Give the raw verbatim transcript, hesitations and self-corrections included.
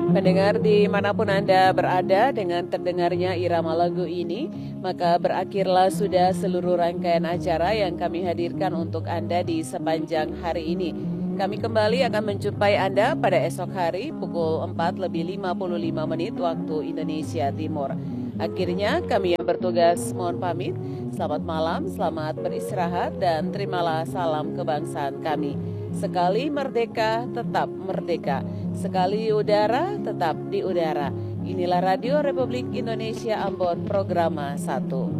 Pendengar dimanapun Anda berada, dengan terdengarnya irama lagu ini, maka berakhirlah sudah seluruh rangkaian acara yang kami hadirkan untuk Anda di sepanjang hari ini. Kami kembali akan menjumpai Anda pada esok hari pukul empat lebih lima puluh lima menit waktu Indonesia Timur. Akhirnya kami yang bertugas mohon pamit. Selamat malam, selamat beristirahat, dan terimalah salam kebangsaan kami. Sekali merdeka, tetap merdeka. Sekali udara, tetap di udara. Inilah Radio Republik Indonesia Ambon, Programa satu.